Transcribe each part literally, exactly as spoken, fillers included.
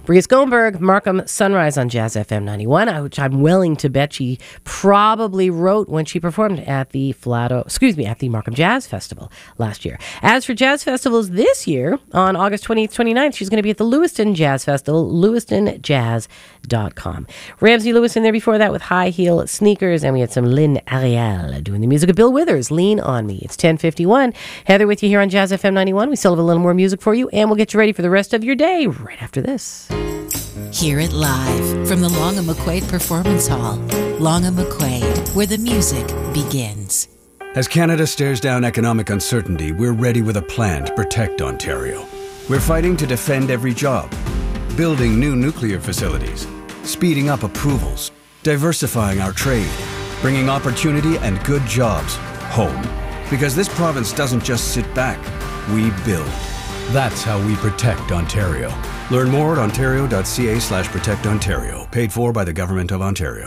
Bria Skollenberg, Markham Sunrise on Jazz F M ninety-one, which I'm willing to bet she probably wrote when she performed at the Flato, excuse me, at the Markham Jazz Festival last year. As for jazz festivals this year, on August twentieth, twenty-ninth, she's going to be at the Lewiston Jazz Festival, lewiston jazz dot com. Ramsey Lewis in there before that with High Heel Sneakers, and we had some Lynn Ariel doing the music of Bill Withers, Lean on Me. It's ten fifty-one. Heather with you here on Jazz F M ninety-one. We still have a little more music for you, and we'll get you ready for the rest of your day right after this. Hear it live from the Long and McQuaid Performance Hall. Long and McQuaid, where the music begins. As Canada stares down economic uncertainty, we're ready with a plan to protect Ontario. We're fighting to defend every job, building new nuclear facilities, speeding up approvals, diversifying our trade, bringing opportunity and good jobs home. Because this province doesn't just sit back, we build. That's how we protect Ontario. Learn more at ontario.ca slash protect Ontario. Paid for by the Government of Ontario.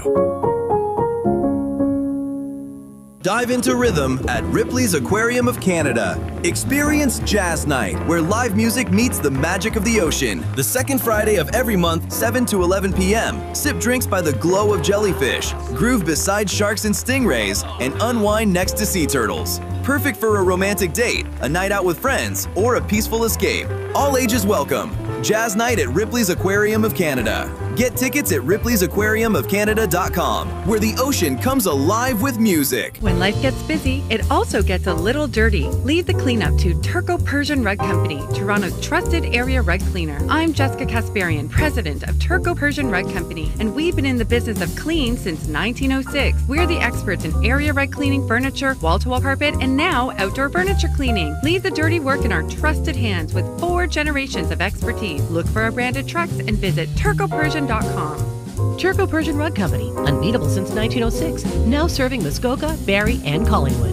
Dive into rhythm at Ripley's Aquarium of Canada. Experience Jazz Night, where live music meets the magic of the ocean. The second Friday of every month, seven to eleven p.m. Sip drinks by the glow of jellyfish, groove beside sharks and stingrays, and unwind next to sea turtles. Perfect for a romantic date, a night out with friends, or a peaceful escape. All ages welcome. Jazz Night at Ripley's Aquarium of Canada. Get tickets at ripley's aquarium of canada dot com, where the ocean comes alive with music. When life gets busy, it also gets a little dirty. Leave the cleanup to Turco Persian Rug Company, Toronto's trusted area rug cleaner. I'm Jessica Kasparian, president of Turco Persian Rug Company, and we've been in the business of clean since nineteen oh six. We're the experts in area rug cleaning, furniture, wall-to-wall carpet, and now outdoor furniture cleaning. Leave the dirty work in our trusted hands with four generations of expertise. Look for our branded trucks and visit turco persian dot com. Turco Persian Rug Company, unbeatable since nineteen oh six, now serving Muskoka, Barrie, and Collingwood.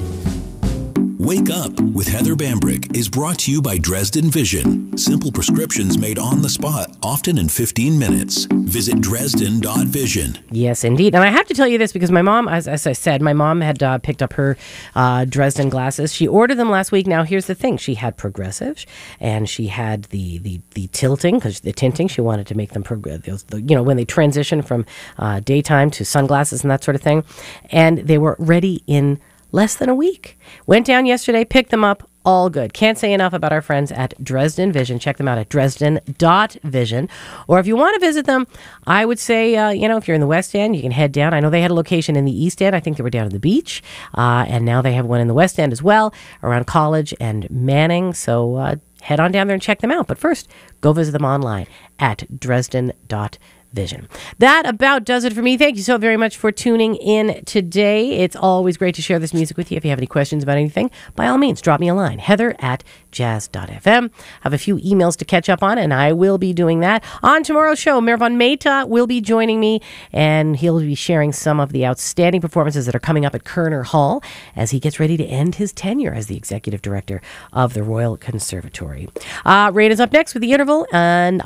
Wake Up with Heather Bambrick is brought to you by Dresden Vision. Simple prescriptions made on the spot, often in fifteen minutes. Visit dresden dot vision. Yes, indeed. And I have to tell you this because my mom, as, as I said, my mom had uh, picked up her uh, Dresden glasses. She ordered them last week. Now, here's the thing. She had progressive and she had the, the, the tilting, because the tinting, she wanted to make them, prog- those, the, you know, when they transition from uh, daytime to sunglasses and that sort of thing. And they were ready in less than a week. Went down yesterday, picked them up, all good. Can't say enough about our friends at Dresden Vision. Check them out at dresden dot vision. Or if you want to visit them, I would say, uh, you know, if you're in the West End, you can head down. I know they had a location in the East End. I think they were down at the beach. Uh, and now they have one in the West End as well, around College and Manning. So uh, head on down there and check them out. But first, go visit them online at dresden dot vision. That about does it for me. Thank you so very much for tuning in today. It's always great to share this music with you. If you have any questions about anything, by all means, drop me a line. Heather at jazz dot f m. I have a few emails to catch up on, and I will be doing that. On tomorrow's show, Mervan Mehta will be joining me, and he'll be sharing some of the outstanding performances that are coming up at Kerner Hall as he gets ready to end his tenure as the executive director of the Royal Conservatory. Uh, Rain is up next with The Interval, and